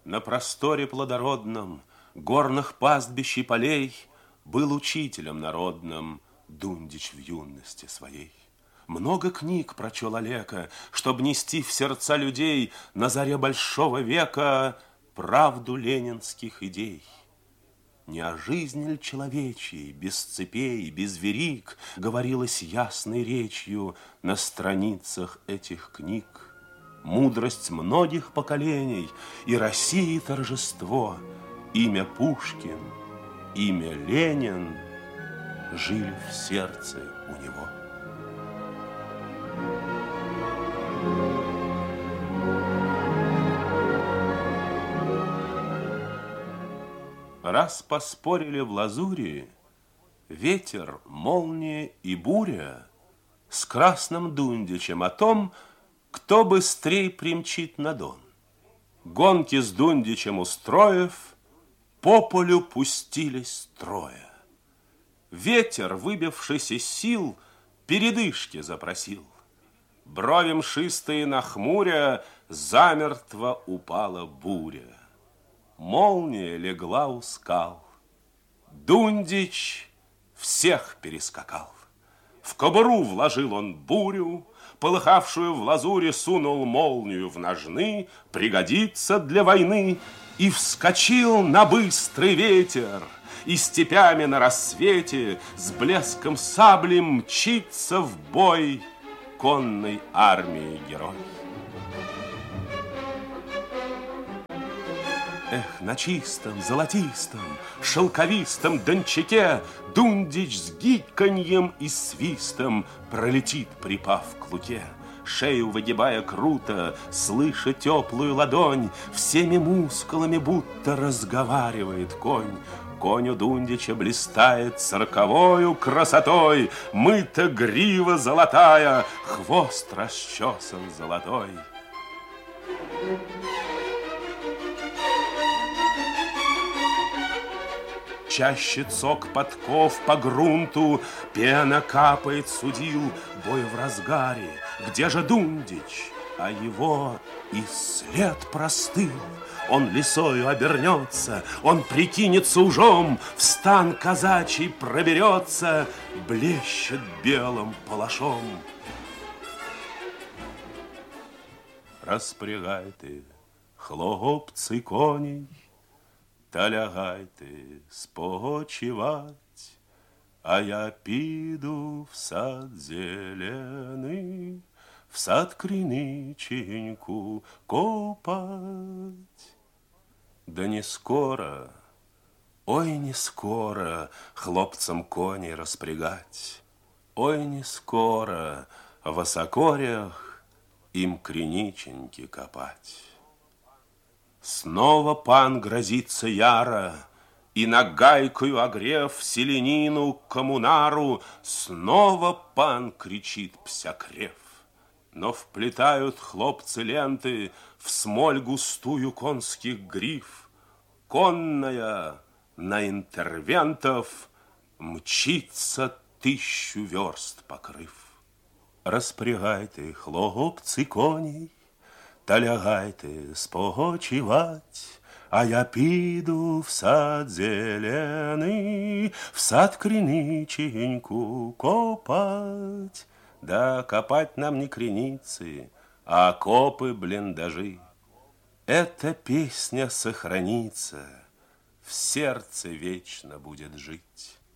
На просторе плодородном горных пастбищ и полей был учителем народным Дундич в юности своей. Много книг прочел Олега, чтоб нести в сердца людей на заре большого века правду ленинских идей. Не о жизни ль человечьей, без цепей, без вериг, говорилось ясной речью на страницах этих книг. Мудрость многих поколений и России торжество, имя Пушкин, имя Ленин жили в сердце у него. Раз поспорили в лазури ветер, молния и буря с красным Дундичем о том, кто быстрей примчит на Дон. Гонки с Дундичем устроив, по полю пустились трое. Ветер, выбившись из сил, передышки запросил. Брови мшистые нахмуря, замертво упала буря. Молния легла у скал. Дундич всех перескакал. В кобуру вложил он бурю, полыхавшую в лазуре сунул молнию в ножны, пригодится для войны, и вскочил на быстрый ветер, и степями на рассвете с блеском сабли мчится в бой конной армии герой. Эх, на чистом, золотистом, шелковистом дончаке Дундич с гиканьем и свистом пролетит, припав к луке. Шею выгибая круто, слыша теплую ладонь, всеми мускулами будто разговаривает конь. Конь у Дундича блистает цирковою красотой, мыта грива золотая, хвост расчесан золотой. Чаще цок подков по грунту, пена капает судил, бой в разгаре. Где же Дундич? А его и след простыл. Он лисою обернется, он прикинется ужом, в стан казачий проберется, блещет белым палашом. Распрягайте, хлопцы, коней, та лягайте спочивать, а я піду в сад зеленый, в сад криниченьку копать. Да не скоро, ой, не скоро хлопцам коней распрягать, ой, не скоро в осокорях им криниченьки копать. Снова пан грозится яро, и нагайкою огрев селянину коммунару, снова пан кричит псякрев. Но вплетают хлопцы ленты в смоль густую конских гриф. Конная на интервентов мчится 1000 верст покрыв. Распрягайте, хлопцы, коней, та лягайте спочивать, а я піду в сад зеленый, в сад криниченьку копать. Да копать нам не криницы, а окопы, блиндажи. Эта песня сохранится, в сердце вечно будет жить.